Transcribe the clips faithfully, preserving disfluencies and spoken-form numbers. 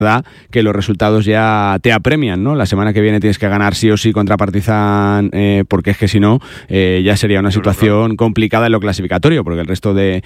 verdad que los resultados ya te apremian, ¿no? La semana que viene tienes que ganar sí o sí contra Partizan, eh, porque es que si no, eh, ya sería una situación complicada en lo clasificatorio, porque el resto de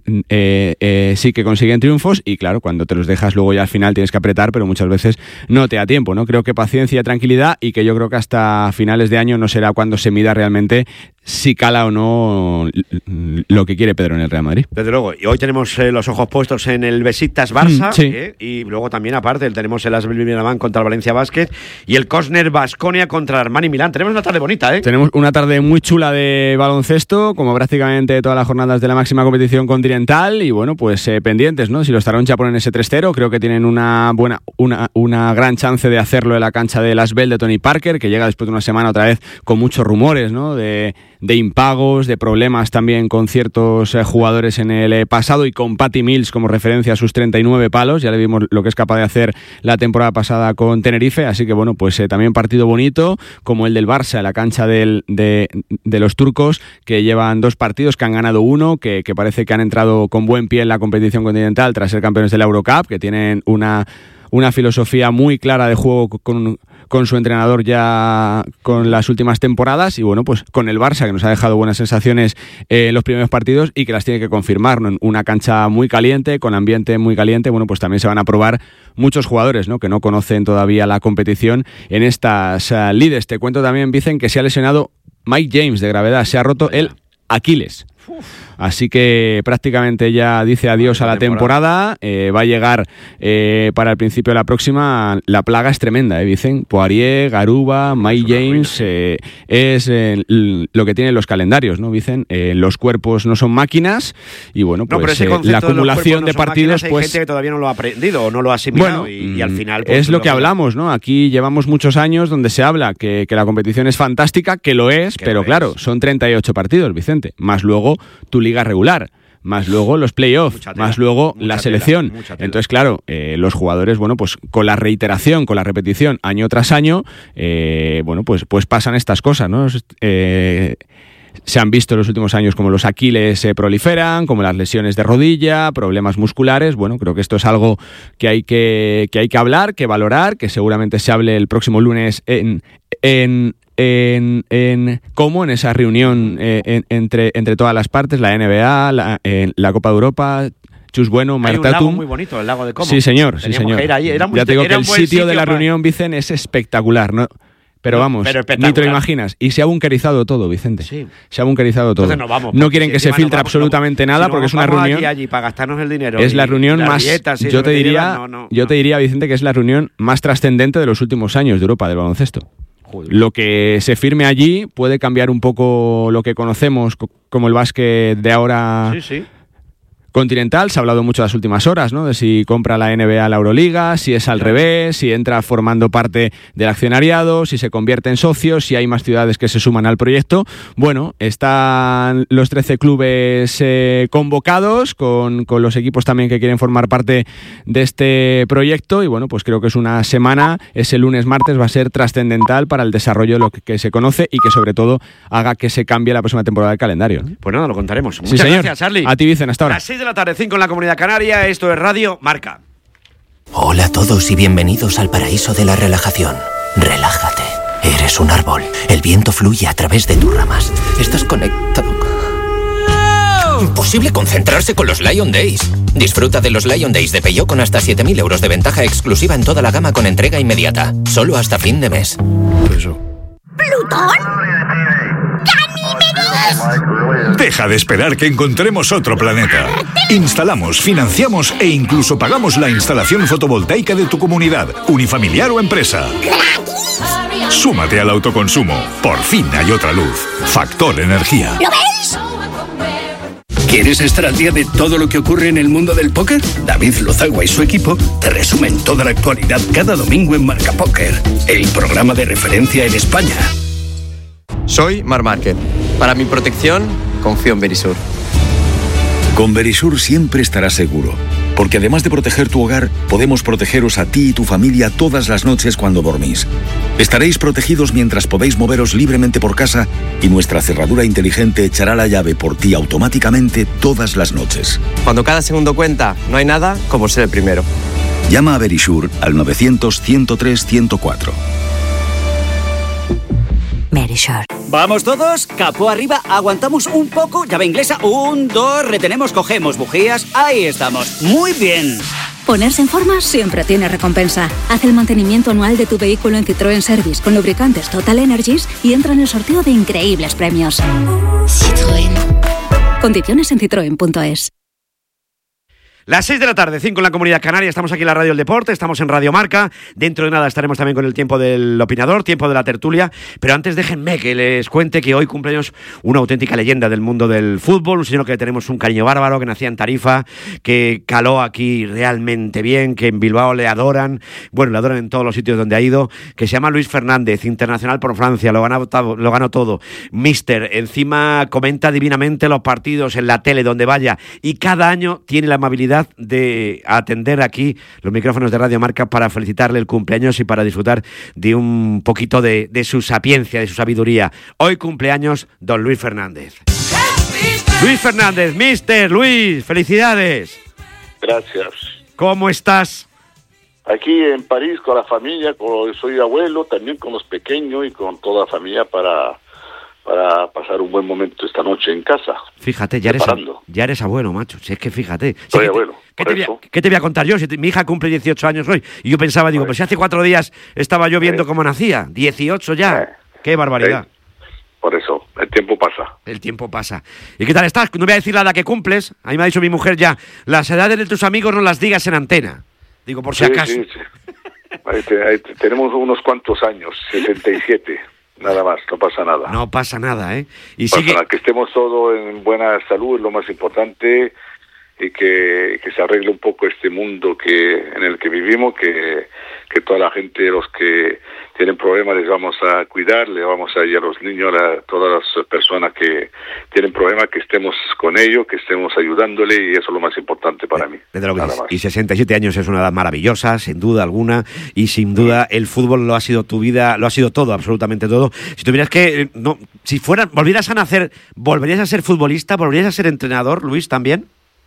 eh, eh, sí que consiguen triunfos y claro, cuando te los dejas luego ya al final tienes que apretar, pero muchas veces no te da tiempo, ¿no? Creo que paciencia, tranquilidad y que yo creo que hasta finales de año no será cuando se mida realmente si cala o no lo que quiere Pedro en el Real Madrid. Desde luego, y hoy tenemos eh, los ojos puestos en el Besiktas Barça, mm, sí. eh, y luego también aparte tenemos el Asbel Miramán contra el Valencia Basket y el Cosner Baskonia contra el Armani Milán. Tenemos una tarde bonita, ¿eh? Tenemos una tarde muy chula de baloncesto, como prácticamente todas las jornadas de la máxima competición continental, y bueno, pues eh, pendientes, ¿no? Si los Taroncha ponen ese tres cero, creo que tienen una buena, una, una gran chance de hacerlo en la cancha del Asbel de Tony Parker, que llega después de una semana otra vez con muchos rumores, ¿no? De de impagos, de problemas también con ciertos eh, jugadores en el eh, pasado y con Patty Mills como referencia a sus treinta y nueve palos, ya le vimos lo que es capaz de hacer la temporada pasada con Tenerife, así que bueno, pues eh, también partido bonito como el del Barça en la cancha del, de, de los turcos, que llevan dos partidos, que han ganado uno, que, que parece que han entrado con buen pie en la competición continental tras ser campeones de la Eurocup, que tienen una, una filosofía muy clara de juego con con su entrenador ya con las últimas temporadas y bueno, pues con el Barça, que nos ha dejado buenas sensaciones eh, en los primeros partidos y que las tiene que confirmar, ¿no? Una cancha muy caliente, con ambiente muy caliente, bueno, pues también se van a probar muchos jugadores, ¿no? Que no conocen todavía la competición en estas uh, lides. Te cuento también, Vicen, que se ha lesionado Mike James de gravedad, se ha roto el Aquiles. Así que prácticamente ya dice adiós a la temporada, eh, va a llegar eh, para el principio de la próxima. La plaga es tremenda, ¿eh? Dicen Poirier, Garuba, Mike James, eh, es eh, lo que tienen los calendarios, ¿no? Dicen, eh, los cuerpos no son máquinas y bueno, pues no, eh, la acumulación de, de partidos, máquinas, pues hay gente que todavía no lo ha aprendido o no lo ha asimilado, bueno, y, y al final pues, es lo que hablamos, ¿no? Aquí llevamos muchos años donde se habla que, que la competición es fantástica, que lo es, que pero lo claro, es. Son treinta y ocho partidos, Vicente, más luego tu liga regular, más luego los playoffs, más luego la selección. Tela, Entonces, claro, eh, los jugadores, bueno, pues con la reiteración, con la repetición, año tras año, eh, bueno, pues, pues pasan estas cosas, ¿no? Eh, se han visto en los últimos años como los Aquiles se proliferan, como las lesiones de rodilla, problemas musculares. Bueno, creo que esto es algo que hay que, que hay que hablar, que valorar, que seguramente se hable el próximo lunes en... en En, en cómo en esa reunión eh, en, entre, entre todas las partes, la N B A, la, en la Copa de Europa, Chus Bueno, Martatum. Hay un lago muy bonito, el lago de Como. Sí, señor, sí, señor. Ahí. Era muy, ya te digo que el sitio, sitio de la para... reunión, Vicen, es espectacular, ¿no? Pero no, vamos, pero ni te lo imaginas. Y se ha bunkerizado todo, Vicente. Sí. Se ha bunkerizado todo. No, vamos, no quieren si que se filtre vamos, absolutamente no, nada si no, porque es una reunión. Allí, allí, para gastarnos el dinero. Es la reunión más. Dietas, sí, yo te diría, no, no, yo no. te diría, Vicente, que es la reunión más trascendente de los últimos años de Europa del baloncesto. Joder. Lo que se firme allí puede cambiar un poco lo que conocemos como el básquet de ahora. Sí, sí. Continental, se ha hablado mucho en las últimas horas, ¿no? De si compra la N B A la Euroliga, si es al claro. revés, si entra formando parte del accionariado, si se convierte en socio, si hay más ciudades que se suman al proyecto. Bueno, están los trece clubes eh, convocados con, con los equipos también que quieren formar parte de este proyecto y bueno, pues creo que es una semana, ese lunes, martes va a ser trascendental para el desarrollo de lo que, que se conoce y que sobre todo haga que se cambie la próxima temporada del calendario, ¿no? Pues nada, lo contaremos. Muchas sí, señor. gracias, Charlie. A ti, Vicen, hasta ahora. A las seis de la tarde, cinco en la Comunidad Canaria, esto es Radio Marca. Hola a todos y bienvenidos al paraíso de la relajación. Relájate. Eres un árbol. El viento fluye a través de tus ramas. Estás conectado. Imposible concentrarse con los Lion Days. Disfruta de los Lion Days de Peugeot con hasta siete mil euros de ventaja exclusiva en toda la gama con entrega inmediata. Solo hasta fin de mes. Eso. ¿Plutón? ¿Ganímedes? Deja de esperar que encontremos otro planeta. Instalamos, financiamos e incluso pagamos la instalación fotovoltaica de tu comunidad, unifamiliar o empresa. Súmate al autoconsumo. Por fin hay otra luz. Factor Energía. ¿Lo ves? ¿Quieres estar al día de todo lo que ocurre en el mundo del póker? David Lozagua y su equipo te resumen toda la actualidad cada domingo en Marca Póker, el programa de referencia en España. Soy Marc Márquez. Para mi protección, confío en Verisur. Con Verisur siempre estarás seguro, porque además de proteger tu hogar, podemos protegeros a ti y tu familia todas las noches cuando dormís. Estaréis protegidos mientras podéis moveros libremente por casa y nuestra cerradura inteligente echará la llave por ti automáticamente todas las noches. Cuando cada segundo cuenta, no hay nada como ser el primero. Llama a Verisure al novecientos, ciento tres, ciento cuatro. Verisure. ¿Vamos todos? Capó arriba, aguantamos un poco, llave inglesa, un, dos, retenemos, cogemos bujías, ahí estamos. Muy bien. Ponerse en forma siempre tiene recompensa. Haz el mantenimiento anual de tu vehículo en Citroën Service con lubricantes Total Energies y entra en el sorteo de increíbles premios. Citroën. Condiciones en citroen punto es. Las seis de la tarde, cinco en la Comunidad Canaria, estamos aquí en la Radio del Deporte, estamos en Radio Marca, dentro de nada estaremos también con el tiempo del opinador, tiempo de la tertulia, pero antes déjenme que les cuente que hoy cumpleaños una auténtica leyenda del mundo del fútbol, un señor que le tenemos un cariño bárbaro, que nacía en Tarifa, que caló aquí realmente bien, que en Bilbao le adoran, bueno, le adoran en todos los sitios donde ha ido, que se llama Luis Fernández, internacional por Francia, lo ganó, lo ganó todo, míster, encima comenta divinamente los partidos en la tele, donde vaya, y cada año tiene la amabilidad de atender aquí los micrófonos de Radio Marca para felicitarle el cumpleaños y para disfrutar de un poquito de, de su sapiencia, de su sabiduría. Hoy cumpleaños don Luis Fernández. Luis Fernández, míster Luis, felicidades. Gracias. ¿Cómo estás? Aquí en París con la familia, con, soy abuelo, también con los pequeños y con toda la familia para... para pasar un buen momento esta noche en casa. Fíjate, ya eres, ya eres abuelo, macho. Si es que fíjate. Si Soy que abuelo. Te, ¿qué, te voy a, ¿Qué te voy a contar yo? Si te, mi hija cumple dieciocho años hoy. Y yo pensaba, digo, pues si hace cuatro días estaba yo viendo eh. cómo nacía. dieciocho ya. Eh. ¡Qué barbaridad! Eh. Por eso, el tiempo pasa. El tiempo pasa. ¿Y qué tal estás? No voy a decir la edad que cumples. A mí me ha dicho mi mujer ya, las edades de tus amigos no las digas en antena. Digo, por si sí, acaso. Sí, sí. Ahí te, ahí te, tenemos unos cuantos años, sesenta y siete. Nada más, no pasa nada. No pasa nada, ¿eh? Y sigue... nada, que estemos todos en buena salud es lo más importante y que, que se arregle un poco este mundo que en el que vivimos, que, que toda la gente, los que tienen problemas, les vamos a cuidar, les vamos a ir a los niños, a todas las personas que tienen problemas, que estemos con ellos, que estemos ayudándole y eso es lo más importante para mí. Desde lo que es. Y sesenta y siete años es una edad maravillosa, sin duda alguna, y sin duda el fútbol lo ha sido tu vida, lo ha sido todo, absolutamente todo. Si tuvieras que, no, si fuera, volvieras a nacer, ¿volverías a ser futbolista? ¿Volverías a ser entrenador, Luis, también?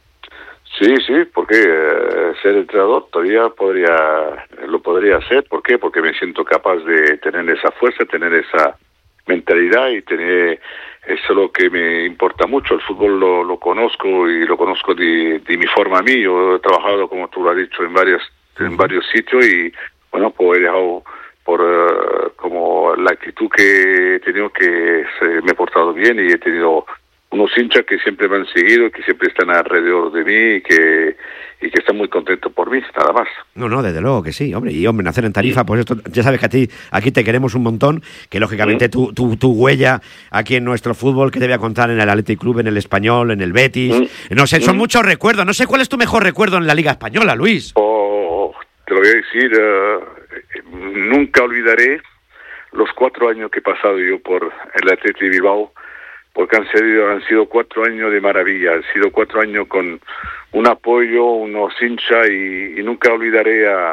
Sí, sí, porque eh, ser entrenador todavía podría, lo podría hacer. ¿Por qué? Porque me siento capaz de tener esa fuerza, tener esa mentalidad y tener eso es lo que me importa mucho. El fútbol lo, lo conozco y lo conozco de, de mi forma a mí. Yo he trabajado, como tú lo has dicho, en varios, en varios sitios y bueno, pues he dejado por uh, como la actitud que he tenido, que se, me he portado bien y he tenido unos hinchas que siempre me han seguido, que siempre están alrededor de mí y que, y que están muy contentos por mí, nada más. No, no, desde luego que sí, hombre, y hombre, nacer en Tarifa, pues esto, ya sabes que a ti, aquí te queremos un montón, que lógicamente mm. tu, tu, tu huella aquí en nuestro fútbol, que te voy a contar en el Athletic Club, en el Español, en el Betis, mm. no sé, son mm. muchos recuerdos, no sé cuál es tu mejor recuerdo en la Liga Española, Luis. Oh, te lo voy a decir, uh, nunca olvidaré los cuatro años que he pasado yo por el Athletic de Bilbao, porque han sido, han sido cuatro años de maravilla, han sido cuatro años con un apoyo, unos hinchas, y, y nunca olvidaré a,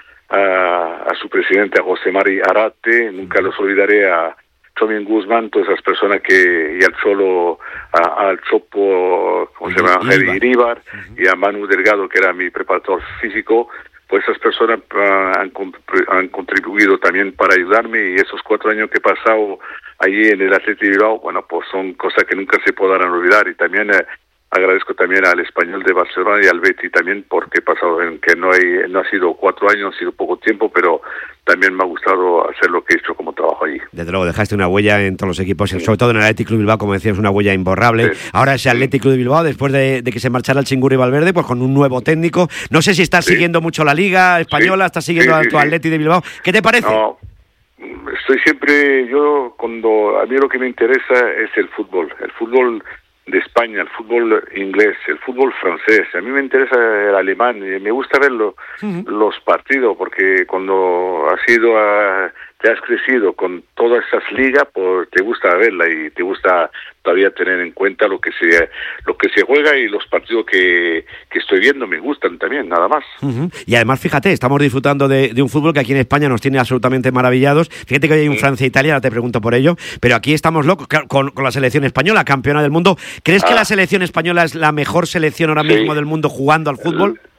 a, a su presidente, a José Mari Arate, nunca los olvidaré a Chomín Guzmán, todas esas personas que, y al Cholo, a, al Chopo, ¿cómo se llama? Javi Iríbar, uh-huh. y a Manu Delgado, que era mi preparador físico. Pues esas personas uh, han, han contribuido también para ayudarme, y esos cuatro años que he pasado allí en el Athletic de Bilbao, bueno, pues son cosas que nunca se podrán olvidar. Y también eh, agradezco también al Español de Barcelona y al Betis también, porque he pasado en que no, hay, no ha sido cuatro años, ha sido poco tiempo, pero también me ha gustado hacer lo que he hecho como trabajo allí. Desde luego, dejaste una huella en todos los equipos, sí. sobre todo en el Athletic Club de Bilbao, como decías, una huella imborrable. Sí. Ahora ese Athletic Club de Bilbao, después de, de que se marchara el Chingurri Valverde, pues con un nuevo técnico. No sé si estás sí. siguiendo mucho la Liga Española, sí. estás siguiendo sí, sí, a tu sí. Athletic de Bilbao. ¿Qué te parece? No. Estoy siempre, yo cuando, a mí lo que me interesa es el fútbol, el fútbol de España, el fútbol inglés, el fútbol francés. A mí me interesa el alemán, y me gusta ver lo, uh-huh. los partidos, porque cuando has ido a, te has crecido con todas esas ligas, pues te gusta verla y te gusta todavía tener en cuenta lo que se lo que se juega, y los partidos que, que estoy viendo me gustan también, nada más. Uh-huh. Y además, fíjate, estamos disfrutando de, de un fútbol que aquí en España nos tiene absolutamente maravillados. Fíjate que hoy hay un sí. Francia-Italia, ahora te pregunto por ello, pero aquí estamos locos con, con la selección española, campeona del mundo. ¿Crees ah. que la selección española es la mejor selección ahora mismo sí. del mundo jugando al fútbol?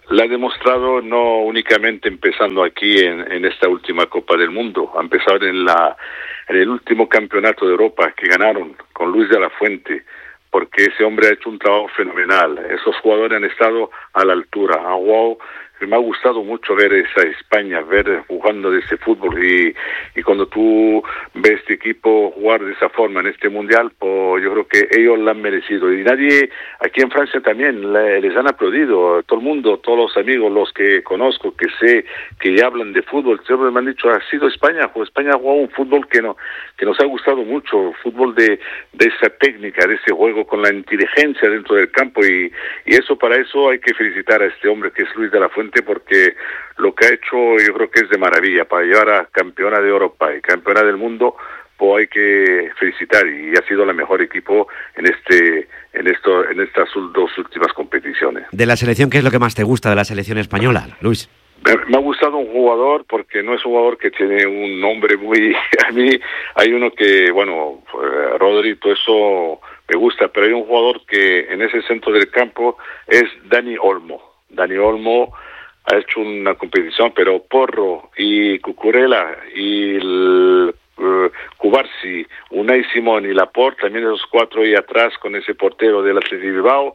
la ha demostrado no únicamente empezando aquí en, en esta última Copa del Mundo, ha empezado en, la, en el último campeonato de Europa que ganaron con Luis de la Fuente, porque ese hombre ha hecho un trabajo fenomenal. Esos jugadores han estado a la altura, han jugado. Me ha gustado mucho ver esa España, ver jugando de ese fútbol y, y cuando tú ves este equipo jugar de esa forma en este mundial, pues yo creo que ellos lo han merecido y nadie, aquí en Francia también le, les han aplaudido, todo el mundo, todos los amigos, los que conozco, que sé, que ya hablan de fútbol, siempre me han dicho, ha sido España, pues España ha jugado un fútbol que, no, que nos ha gustado mucho, fútbol de, de esa técnica, de ese juego con la inteligencia dentro del campo y, y eso para eso hay que felicitar a este hombre que es Luis de la Fuente, porque lo que ha hecho yo creo que es de maravilla para llevar a campeona de Europa y campeona del mundo, pues hay que felicitar y ha sido la mejor equipo en este en esto en estas dos últimas competiciones. De la selección, ¿qué es lo que más te gusta de la selección española, Luis? Me, me ha gustado un jugador porque no es un jugador que tiene un nombre muy a mí hay uno que bueno Rodri, todo eso me gusta, pero hay un jugador que en ese centro del campo es Dani Olmo. Dani Olmo ha hecho una competición, pero Porro y Cucurella y el, uh, Cubarsi, Unai Simón y Laporte, también esos cuatro ahí atrás con ese portero del Athletic Bilbao,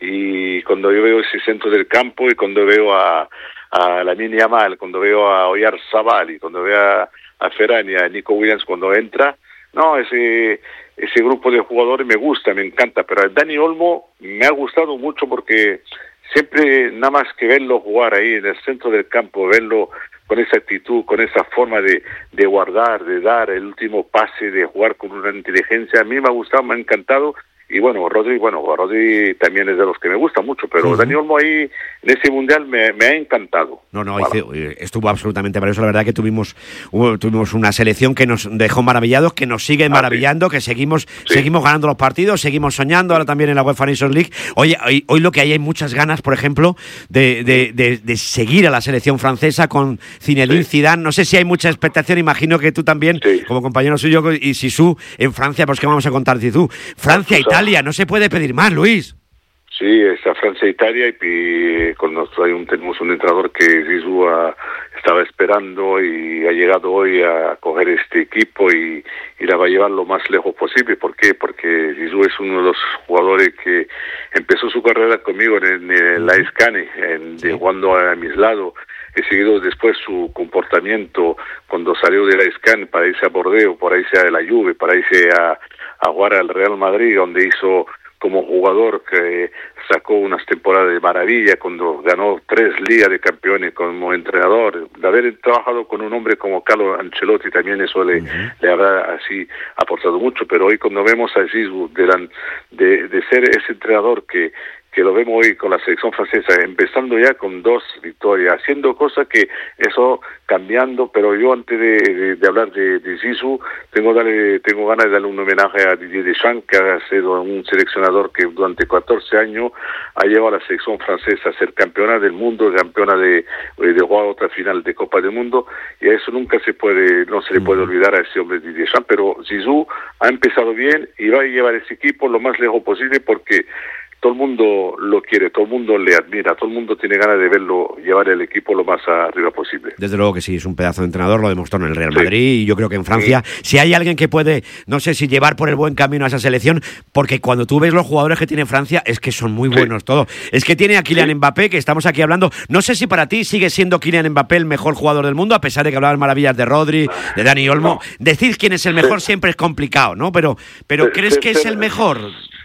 y cuando yo veo ese centro del campo y cuando veo a, a Lamine Yamal, cuando veo a Oyarzabal y cuando veo a, a Ferran y a Nico Williams cuando entra, no, ese ese grupo de jugadores me gusta, me encanta, pero a Dani Olmo me ha gustado mucho porque siempre nada más que verlo jugar ahí en el centro del campo, verlo con esa actitud, con esa forma de, de guardar, de dar el último pase, de jugar con una inteligencia, a mí me ha gustado, me ha encantado. Y bueno, Rodri, bueno, Rodri también es de los que me gusta mucho, pero uh-huh. Dani Olmo ahí en ese mundial me, me ha encantado. No, no, hice, estuvo absolutamente maravilloso. La verdad que tuvimos hubo, tuvimos una selección que nos dejó maravillados, que nos sigue maravillando, ah, sí. que seguimos sí. seguimos ganando los partidos, seguimos soñando, ahora también en la UEFA Nations League. Oye, hoy, hoy lo que hay, hay muchas ganas, por ejemplo, de, de, de, de seguir a la selección francesa con Zinedine sí. Zidane. No sé si hay mucha expectación, imagino que tú también, sí. como compañero suyo, y Zizou en Francia, pues ¿qué vamos a contar, Zizou? Francia, Italia. Italia, no se puede pedir más, Luis. Sí, está Francia e Italia y con nosotros hay un, tenemos un entrenador que Zizou ha, estaba esperando y ha llegado hoy a coger este equipo y, y la va a llevar lo más lejos posible. ¿Por qué? Porque Zizou es uno de los jugadores que empezó su carrera conmigo en, en la Escane, en, sí. jugando a mis lados. He seguido después su comportamiento cuando salió de la Escane para irse a Bordeaux, para irse a la Juve, para irse a a jugar al Real Madrid, donde hizo como jugador que sacó unas temporadas de maravilla, cuando ganó tres ligas de campeones como entrenador, de haber trabajado con un hombre como Carlo Ancelotti, también eso le, uh-huh. le habrá así aportado mucho, pero hoy cuando vemos a Zizou de, de, de ser ese entrenador que que lo vemos hoy con la selección francesa, empezando ya con dos victorias, haciendo cosas que eso cambiando, pero yo antes de, de, de hablar de, de Zizou, tengo, darle, tengo ganas de darle un homenaje a Didier Deschamps, que ha sido un seleccionador que durante catorce años ha llevado a la selección francesa a ser campeona del mundo, campeona de, de jugar otra final de Copa del Mundo, y a eso nunca se puede, no se le puede olvidar a ese hombre Didier Deschamps, pero Zizou ha empezado bien y va a llevar ese equipo lo más lejos posible porque todo el mundo lo quiere, todo el mundo le admira, todo el mundo tiene ganas de verlo llevar el equipo lo más arriba posible. Desde luego que sí, es un pedazo de entrenador, lo demostró en el Real Madrid sí. y yo creo que en Francia, sí. si hay alguien que puede, no sé si llevar por el buen camino a esa selección, porque cuando tú ves los jugadores que tiene Francia, es que son muy buenos sí. todos. Es que tiene a Kylian sí. Mbappé, que estamos aquí hablando, no sé si para ti sigue siendo Kylian Mbappé el mejor jugador del mundo, a pesar de que hablabas maravillas de Rodri, de Dani Olmo. No. Decir quién es el mejor sí. siempre es complicado, ¿no? Pero, pero sí, ¿crees sí, que sí, es el mejor?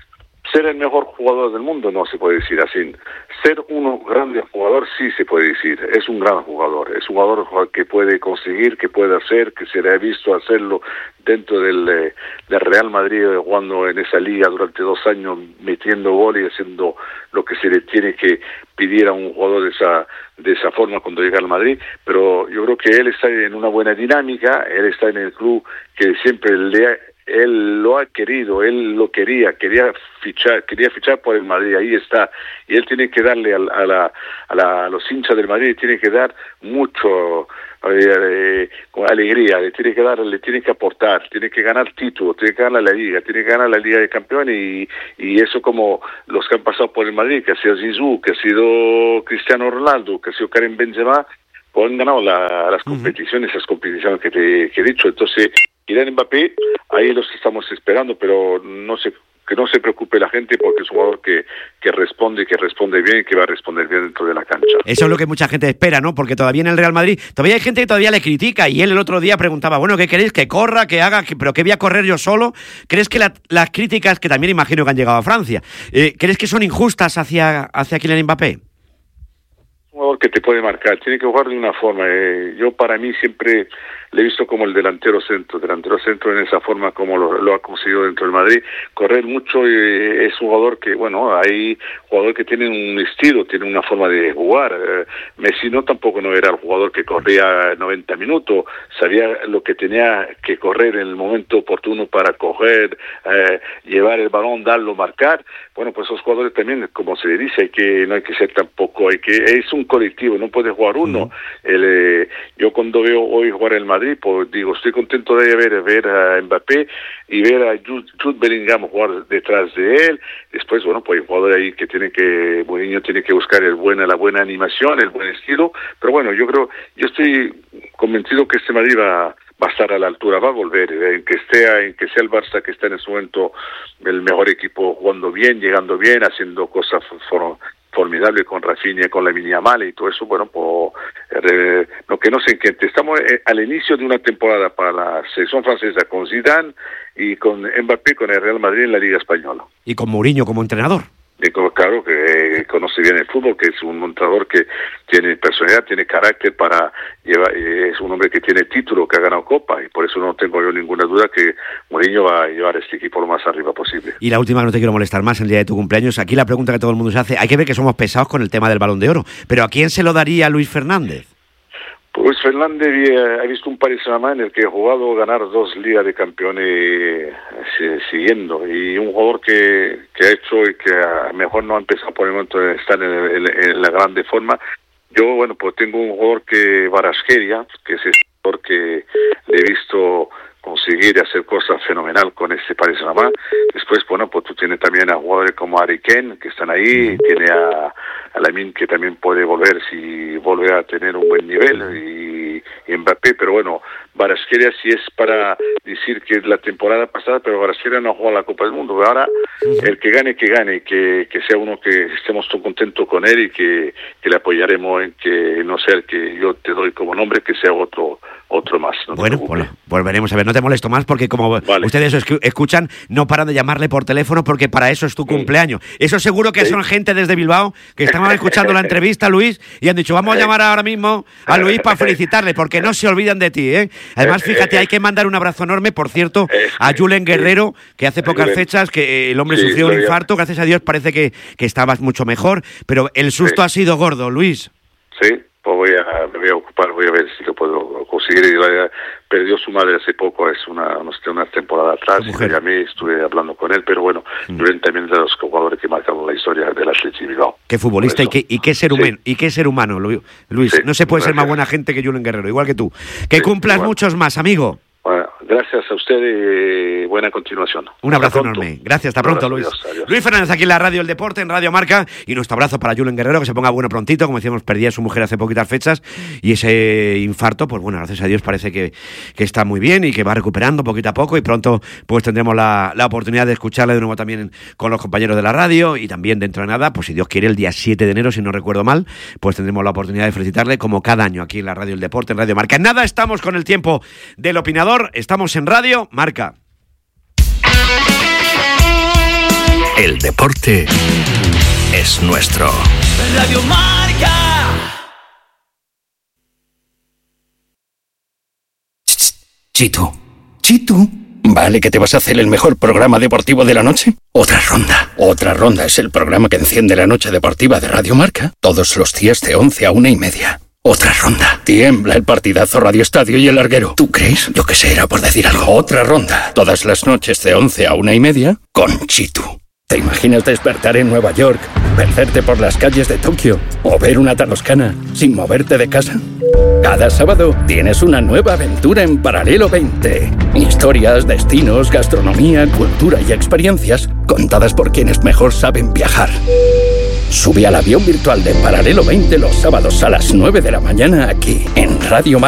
Ser el mejor jugador del mundo no se puede decir así. Ser un grande jugador sí se puede decir. Es un gran jugador. Es un jugador que puede conseguir, que puede hacer, que se le ha visto hacerlo dentro del, del Real Madrid, jugando en esa liga durante dos años, metiendo gol y haciendo lo que se le tiene que pedir a un jugador de esa de esa forma cuando llega al Madrid. Pero yo creo que él está en una buena dinámica. Él está en el club que siempre le ha él lo ha querido, él lo quería, quería fichar, quería fichar por el Madrid, ahí está, y él tiene que darle a, a, la, a, la, a los hinchas del Madrid, tiene que dar mucho eh, con alegría, le tiene que dar, le tiene que aportar, tiene que ganar títulos, tiene que ganar la Liga, tiene que ganar la Liga de Campeones, y, y eso como los que han pasado por el Madrid, que ha sido Zizou, que ha sido Cristiano Ronaldo, que ha sido Karim Benzema, pues han ganado la, las competiciones, esas competiciones que te que he dicho. Entonces, Kylian Mbappé, ahí los estamos esperando, pero no se, que no se preocupe la gente, porque es un jugador que, que responde, que responde bien y que va a responder bien dentro de la cancha. Eso es lo que mucha gente espera, ¿no? Porque todavía en el Real Madrid, todavía hay gente que todavía le critica, y él el otro día preguntaba, bueno, ¿qué queréis? Que corra, que haga, que, pero que voy a correr yo solo. ¿Crees que la, las críticas, que también imagino que han llegado a Francia, eh, ¿crees que son injustas hacia, hacia Kylian Mbappé? Un jugador que te puede marcar, tiene que jugar de una forma. Eh, yo para mí siempre le he visto como el delantero centro, delantero centro en esa forma como lo, lo ha conseguido dentro del Madrid, correr mucho, y es un jugador que, bueno, hay jugadores que tienen un estilo, tienen una forma de jugar. Eh, Messi no tampoco no era el jugador que corría noventa minutos, sabía lo que tenía que correr en el momento oportuno para coger, eh, llevar el balón, darlo, marcar. Bueno, pues esos jugadores también, como se le dice, hay que no hay que ser tampoco, hay que es un colectivo, no puede jugar uno. Uh-huh. El, eh, yo cuando veo hoy jugar el Madrid, pues digo, estoy contento de ver, ver a Mbappé y ver a Jude, Jude Bellingham jugar detrás de él. Después, bueno, pues hay jugadores ahí que tiene que, Mourinho tiene que buscar el buena, la buena animación, el buen estilo. Pero bueno, yo creo, yo estoy convencido que este Madrid va va a estar a la altura, va a volver, en que esté, en que sea el Barça, que está en ese momento el mejor equipo, jugando bien, llegando bien, haciendo cosas for, formidables con Rafinha, con Lamine Yamal y todo eso. Bueno, pues eh, lo que no sé, que estamos eh, al inicio de una temporada para la selección francesa con Zidane y con Mbappé, con el Real Madrid en la Liga Española. Y con Mourinho como entrenador. Y claro, que conoce bien el fútbol, que es un entrenador que tiene personalidad, tiene carácter para llevar, es un hombre que tiene título, que ha ganado Copa, y por eso no tengo yo ninguna duda que Mourinho va a llevar a este equipo lo más arriba posible. Y la última, no te quiero molestar más, el día de tu cumpleaños, aquí la pregunta que todo el mundo se hace, hay que ver que somos pesados con el tema del Balón de Oro, pero ¿a quién se lo daría Luis Fernández? Pues Fernández ha visto un Paris Saint-Germain en el que ha jugado ganar dos Ligas de Campeones eh, siguiendo, y un jugador que, que ha hecho y que a mejor no ha empezado por el momento de estar en, en, en la grande forma. Yo, bueno, pues tengo un jugador que Kvaratskhelia, que es el jugador que le he visto conseguir hacer cosas fenomenal con este Paris Saint-Germain. Después, bueno, pues tú tienes también a jugadores como Harry Kane, que están ahí, tiene a, a Lamine, que también puede volver si vuelve a tener un buen nivel, y, y Mbappé, pero bueno, Kvaratskhelia sí es para decir que la temporada pasada, pero Kvaratskhelia no jugó la Copa del Mundo. Ahora, el que gane, que gane, que, que sea uno que estemos todos contentos con él, y que, que le apoyaremos en que no sea el que yo te doy como nombre, que sea otro otro más. No bueno, bueno, volveremos a ver, no te molesto más, porque como vale. Ustedes escuchan, no paran de llamarle por teléfono, porque para eso es tu cumpleaños. Eso seguro que sí. Son gente desde Bilbao que estaban escuchando la entrevista, Luis, y han dicho, vamos a llamar ahora mismo a Luis para felicitarle, porque no se olvidan de ti, ¿eh? Además, fíjate, hay que mandar un abrazo enorme, por cierto, a Julen Guerrero, que hace pocas fechas que el hombre sí, sufrió un infarto, gracias a Dios parece que, que estabas mucho mejor, pero el susto sí. Ha sido gordo, Luis. Sí. Pues voy a, me voy a ocupar, voy a ver si lo puedo conseguir. Perdió su madre hace poco, es una, no sé, una temporada atrás, y me llamé, estuve hablando con él, pero bueno, mm. Julen también de los jugadores que marcaron la historia del Athletic Bilbao. Qué futbolista y qué, y qué ser humano, sí. y qué ser humano, Luis. Sí, no se puede gracias. Ser más buena gente que Julen Guerrero, igual que tú. Que sí, cumplas igual. Muchos más, amigo. Bueno, gracias a usted y buena continuación. Un abrazo enorme. Gracias, hasta pronto, Luis. Adiós, adiós. Luis Fernández aquí en la radio El Deporte, en Radio Marca, y nuestro abrazo para Julen Guerrero, que se ponga bueno prontito, como decíamos, perdía a su mujer hace poquitas fechas, y ese infarto, pues bueno, gracias a Dios parece que, que está muy bien y que va recuperando poquito a poco, y pronto pues tendremos la, la oportunidad de escucharle de nuevo también con los compañeros de la radio, y también dentro de nada, pues si Dios quiere, el día siete de enero, si no recuerdo mal, pues tendremos la oportunidad de felicitarle como cada año aquí en la radio El Deporte, en Radio Marca. En nada, estamos con el tiempo del opinador, estamos en Radio Marca. El deporte es nuestro. Radio Marca. Chito, Chito. ¿Vale que te vas a hacer el mejor programa deportivo de la noche? Otra ronda. Otra ronda es el programa que enciende la noche deportiva de Radio Marca todos los días de once a una y media. Otra ronda. Tiembla el partidazo Radio Estadio y el larguero. ¿Tú crees? Yo qué sé, era por decir algo. Otra ronda. Todas las noches de once a una y media con Chitu. ¿Te imaginas despertar en Nueva York, perderte por las calles de Tokio o ver una Toscana sin moverte de casa? Cada sábado tienes una nueva aventura en Paralelo veinte. Historias, destinos, gastronomía, cultura y experiencias contadas por quienes mejor saben viajar. Sube al avión virtual de Paralelo veinte los sábados a las nueve de la mañana aquí en Radio Mar.